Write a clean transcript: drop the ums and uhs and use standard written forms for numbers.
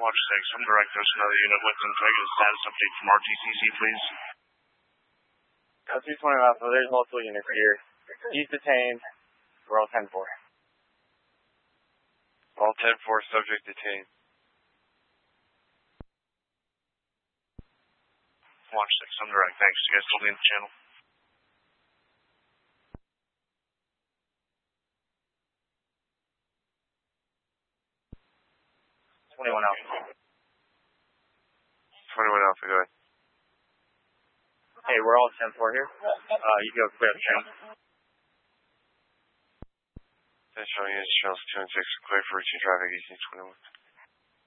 Watch 6, I'm direct us another unit with them. Can I get a status update from RTCC, please? 220 Alpha, there's multiple units here. He's detained. We're all 10-4. All 10-4, subject detained. Watch 6, I'm direct. Thanks. You guys still be in the channel? Alpha. 21 Alpha, go ahead. Hey, we're all 10-4 here. You go clear up the channel. Central units, channels 2 and 6, clear for routine traffic, 1821.